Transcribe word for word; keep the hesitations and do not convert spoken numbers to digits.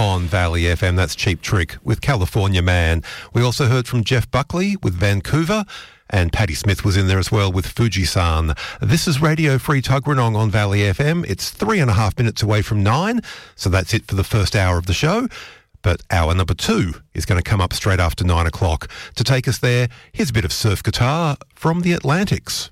on Valley F M. That's Cheap Trick with California Man. We also heard from Jeff Buckley with Vancouver, and Patti Smith was in there as well with Fuji-san. This is Radio Free Tuggeranong on Valley F M. It's three and a half minutes away from nine, so that's it for the first hour of the show. But hour number two is going to come up straight after nine o'clock. To take us there, here's a bit of surf guitar from the Atlantics.